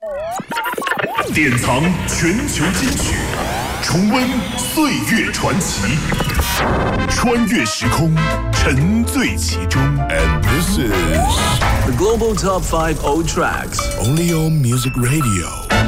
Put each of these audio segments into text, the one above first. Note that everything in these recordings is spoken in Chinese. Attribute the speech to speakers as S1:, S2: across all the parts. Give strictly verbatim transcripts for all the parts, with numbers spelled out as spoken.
S1: 典藏全球金曲，重温岁月传奇，穿越时空，沉醉其中。And this is
S2: the Global Top five Old Tracks,
S1: only on Music Radio。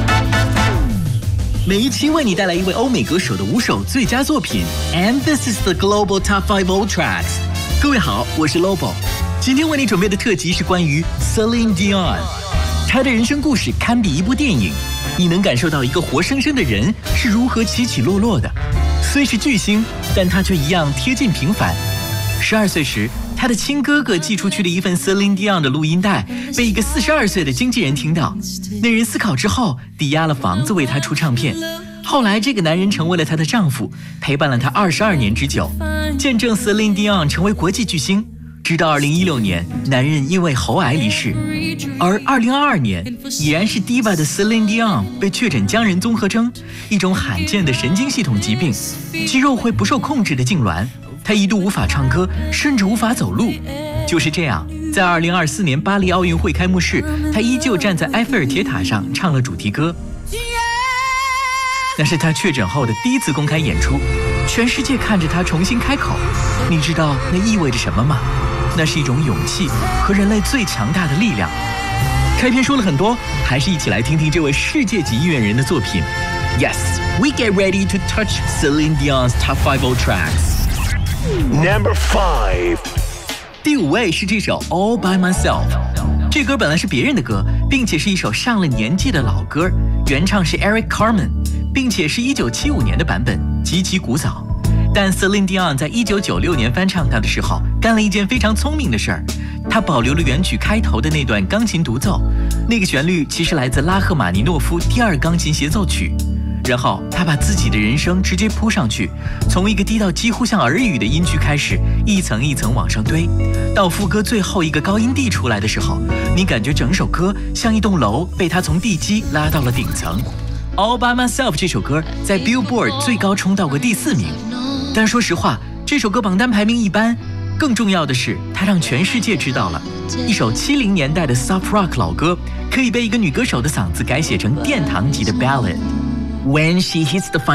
S3: 每一期为你带来一位欧美歌手的五首最佳作品 ，And this is the Global Top five Old Tracks。各位好，我是 Lobo， 今天为你准备的特辑是关于 Celine Dion， 她的人生故事堪比一部电影。你能感受到一个活生生的人是如何起起落落的。虽是巨星，但他却一样贴近平凡。十二岁时，他的亲哥哥寄出去的一份 Celine Dion 的录音带被一个四十二岁的经纪人听到，那人思考之后抵押了房子为他出唱片。后来这个男人成为了她的丈夫，陪伴了她二十二年之久，见证 Celine Dion 成为国际巨星。直到二零一六年，男人因为喉癌离世，而二零二二年，已然是 Diva 的 Celine Dion 被确诊僵人综合征，一种罕见的神经系统疾病，肌肉会不受控制的痉挛，她一度无法唱歌，甚至无法走路。就是这样，在二零二四年巴黎奥运会开幕式，她依旧站在埃菲尔铁塔上唱了主题歌。那是她确诊后的第一次公开演出，全世界看着她重新开口，你知道那意味着什么吗？那是一种勇气和人类最强大的力量。开篇说了很多，还是一起来听听这位世界级音乐人的作品。Yes, we get ready to touch Celine Dion's top five old tracks.
S1: Number five，
S3: 第五位是这首 All by Myself。这歌本来是别人的歌，并且是一首上了年纪的老歌，原唱是 Eric Carmen， 并且是一九七五年的版本，极其古早。但 Celine Dion 在一九九六年翻唱它的时候，干了一件非常聪明的事儿，他保留了原曲开头的那段钢琴独奏，那个旋律其实来自拉赫玛尼诺夫第二钢琴协奏曲。然后他把自己的人生直接铺上去，从一个低到几乎像耳语的音区开始，一层一层往上堆，到副歌最后一个高音 D 出来的时候，你感觉整首歌像一栋楼被他从地基拉到了顶层。All by Myself 这首歌在 Billboard 最高冲到过第四名。但说实话，这首歌榜单排名一般，更重要的是它让全世界知道了一首七零年代的 soft rock 老歌可以被一个女歌手的嗓子改写成殿堂级的 ballad。When she hits the